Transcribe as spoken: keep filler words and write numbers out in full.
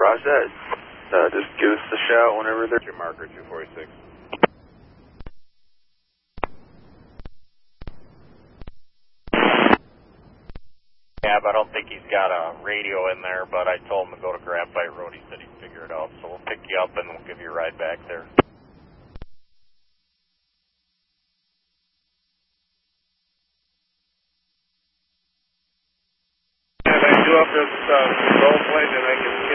Roger that. Uh, just give us a shout whenever they're... Your marker, two forty-six. Yeah, but I don't think he's got a radio in there, but I told him to go to Graphite Road. He said he'd figure it out, so we'll pick you up and we'll give you a ride back there. And I do up this uh, role play that I can